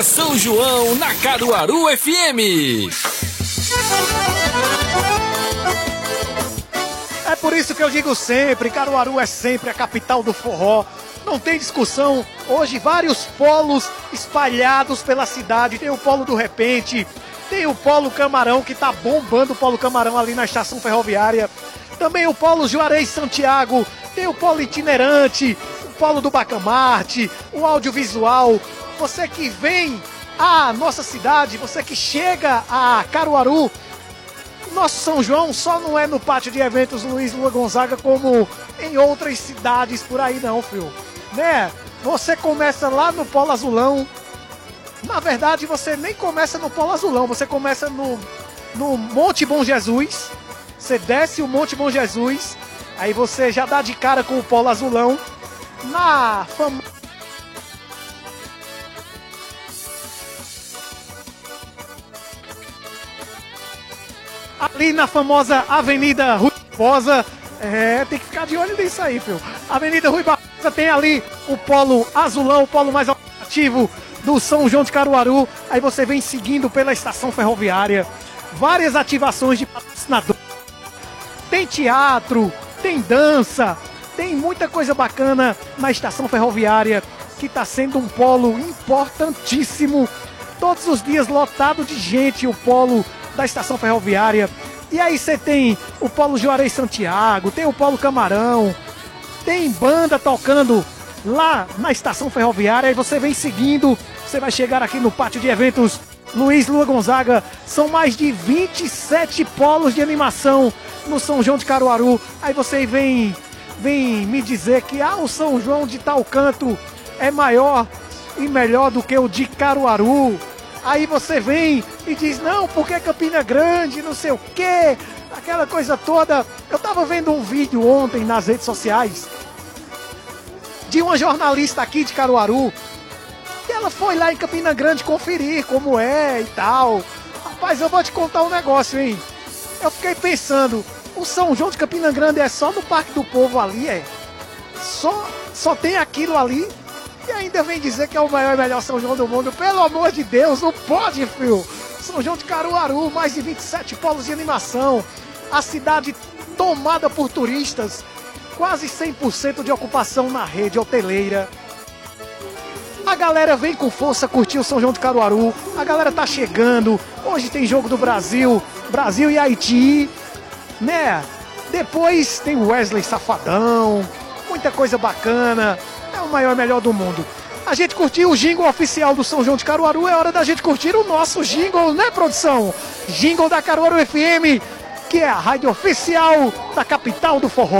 É São João na Caruaru FM. É por isso que eu digo sempre, Caruaru é sempre a capital do forró. Não tem discussão. Hoje vários polos espalhados pela cidade. Tem o polo do Repente, tem o polo Camarão, que tá bombando o polo Camarão ali na estação ferroviária. Também o polo Juarez Santiago, tem o polo itinerante, o polo do Bacamarte, o audiovisual. Você que vem à nossa cidade, você que chega a Caruaru, nosso São João só não é no pátio de eventos Luiz Lua Gonzaga como em outras cidades por aí não, filho. Né? Você começa lá no Polo Azulão. Na verdade, você nem começa no Polo Azulão, você começa no Monte Bom Jesus. Você desce o Monte Bom Jesus, aí você já dá de cara com o Polo Azulão. Ali na famosa Avenida Rui Barbosa, tem que ficar de olho nisso aí, filho. Avenida Rui Barbosa tem ali o Polo Azulão, o polo mais ativo do São João de Caruaru. Aí você vem seguindo pela estação ferroviária, várias ativações de patrocinador. Tem teatro, tem dança, tem muita coisa bacana na estação ferroviária, que está sendo um polo importantíssimo. Todos os dias lotado de gente, o polo da estação ferroviária. E aí você tem o polo Juarez Santiago, tem o polo Camarão, tem banda tocando lá na estação ferroviária. Aí você vem seguindo, você vai chegar aqui no pátio de eventos Luiz Lua Gonzaga. São mais de 27 polos de animação no São João de Caruaru. Aí você vem me dizer que o São João de tal canto é maior e melhor do que o de Caruaru. Aí você vem e diz, não, porque Campina Grande, não sei o quê, aquela coisa toda. Eu tava vendo um vídeo ontem nas redes sociais de uma jornalista aqui de Caruaru, e ela foi lá em Campina Grande conferir como é e tal. Rapaz, eu vou te contar um negócio, hein? Eu fiquei pensando, o São João de Campina Grande é só no Parque do Povo ali, Só tem aquilo ali? E ainda vem dizer que é o maior e melhor São João do mundo. Pelo amor de Deus, não pode, filho. São João de Caruaru, mais de 27 polos de animação. A cidade tomada por turistas. Quase 100% de ocupação na rede hoteleira. A galera vem com força curtir o São João de Caruaru. A galera tá chegando. Hoje tem jogo do Brasil. Brasil e Haiti. Né? Depois tem Wesley Safadão. Muita coisa bacana. É o maior e melhor do mundo. A gente curtiu o jingle oficial do São João de Caruaru. É hora da gente curtir o nosso jingle, né, produção? Jingle da Caruaru FM, que é a rádio oficial da capital do forró.